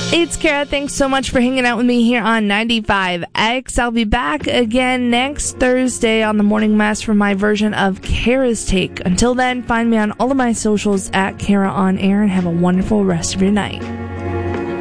It's Kara. Thanks so much for hanging out with me here on 95X. I'll be back again next Thursday on the Morning Mass for my version of Kara's Take. Until then, find me on all of my socials at Kara On Air and have a wonderful rest of your night.